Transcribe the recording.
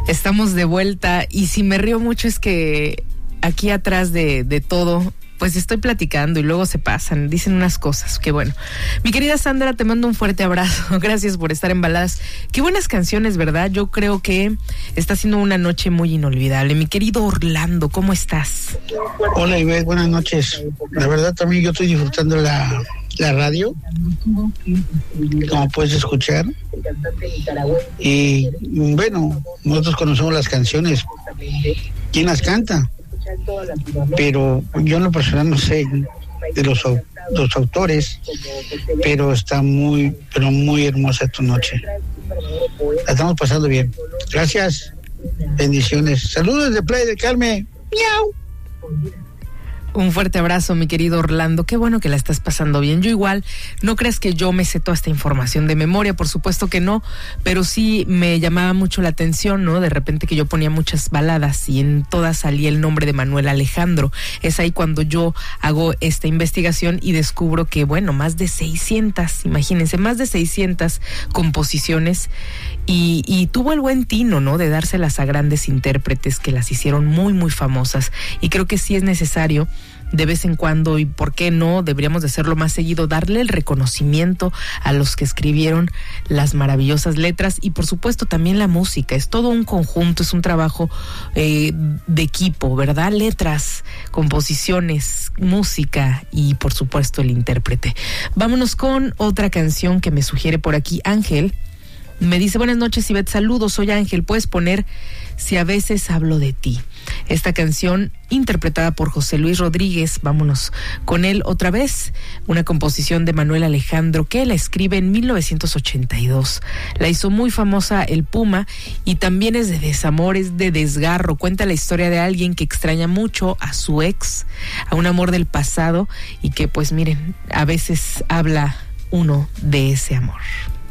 Estamos de vuelta y si me río mucho es que aquí atrás de todo, pues estoy platicando y luego se pasan, dicen unas cosas, que bueno. Mi querida Sandra, te mando un fuerte abrazo, gracias por estar en Baladas. Qué buenas canciones, ¿verdad? Yo creo que está siendo una noche muy inolvidable. Mi querido Orlando, ¿cómo estás? Hola Ivette, buenas noches. La verdad también yo estoy disfrutando la radio, como puedes escuchar. Y bueno, nosotros conocemos las canciones, quién las canta, pero yo en lo personal no sé de los autores, pero está muy hermosa tu noche. La estamos pasando bien. Gracias, bendiciones. Saludos de Playa del Carmen. Miau. Un fuerte abrazo, mi querido Orlando. Qué bueno que la estás pasando bien. Yo igual, no creas que yo me sé toda esta información de memoria, por supuesto que no, pero sí me llamaba mucho la atención, ¿no? De repente que yo ponía muchas baladas y en todas salía el nombre de Manuel Alejandro. Es ahí cuando yo hago esta investigación y descubro que, bueno, más de 600, imagínense, más de 600 composiciones y tuvo el buen tino, ¿no? De dárselas a grandes intérpretes que las hicieron muy, muy famosas. Y creo que sí es necesario de vez en cuando, y por qué no, deberíamos de hacerlo más seguido, darle el reconocimiento a los que escribieron las maravillosas letras y por supuesto también la música. Es todo un conjunto, es un trabajo de equipo, ¿verdad? Letras, composiciones, música y por supuesto el intérprete. Vámonos con otra canción que me sugiere por aquí Ángel. Me dice: buenas noches, Ivette, saludos, soy Ángel, puedes poner Si a veces hablo de ti. Esta canción interpretada por José Luis Rodríguez, vámonos con él otra vez, una composición de Manuel Alejandro que la escribe en 1982. La hizo muy famosa el Puma y también es de desamor, es de desgarro. Cuenta la historia de alguien que extraña mucho a su ex, a un amor del pasado y que pues miren, a veces habla uno de ese amor.